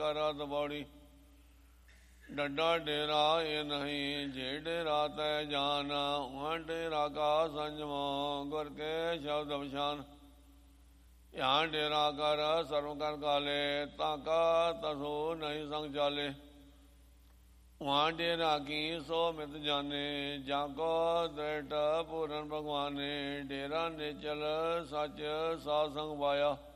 ਕਰ ਦਬੌੜੀ। ਡੱਡਾ ਡੇਰਾ ਇਹ ਨਹੀਂ ਜੇ ਡੇਰਾ ਤੈ ਜਾਨ, ਉਹਾਂ ਡੇਰਾ ਕਾ ਸੰਜਮੋ ਗੁਰ ਕੇ ਸ਼ਬਦ ਪਛਾਨ। ਇਹਾਂ ਡੇਰਾ ਕਰ ਸਰਵ ਕਰ ਕਾਲੇ, ਤਾਂ ਕਾ ਤਸੋ ਨਹੀਂ ਸੰਗ ਚਾਲੇ। ਉਹਾਂ ਡੇਰਾ ਕੀ ਸੋ ਮਿਤ ਜਾਣੇ, ਜਾਂ ਕੋ ਦ੍ਰਿੜ ਪੂਰਨ ਭਗਵਾਨੇ। ਡੇਰਾ ਨਿਚਲ ਸੱਚ ਸਾਧ ਸੰਗ ਪਾਇਆ,